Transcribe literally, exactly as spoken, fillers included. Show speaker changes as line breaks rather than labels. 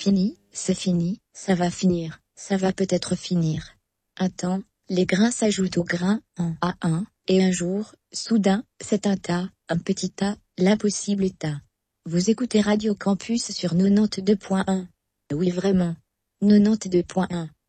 fini, c'est fini, ça va finir, ça va peut-être finir. Un temps, les grains s'ajoutent aux grains, un à un, et un jour, soudain, c'est un tas, un petit tas, l'impossible tas. Vous écoutez Radio Campus sur quatre-vingt-douze point un. Oui vraiment. quatre-vingt-douze point un.